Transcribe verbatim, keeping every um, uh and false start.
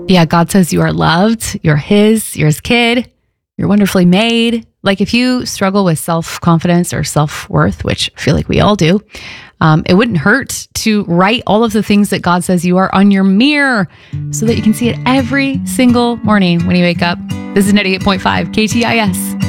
Yeah, God says you are loved, you're His, you're His kid, you're wonderfully made. Like if you struggle with self-confidence or self-worth, which I feel like we all do, um, it wouldn't hurt to write all of the things that God says you are on your mirror so that you can see it every single morning when you wake up. This is ninety-eight point five K T I S.